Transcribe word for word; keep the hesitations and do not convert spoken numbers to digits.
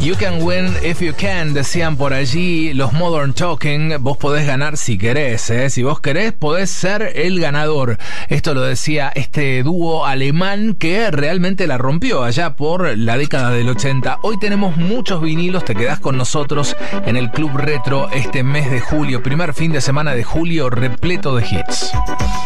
You can win if you can, decían por allí los Modern Talking. Vos podés ganar si querés, ¿eh? Si vos querés, podés ser el ganador. Esto lo decía este dúo alemán que realmente la rompió allá por la década del ochenta. Hoy tenemos muchos vinilos, te quedás con nosotros en el Club Retro este mes de julio, primer fin de semana de julio repleto de hits.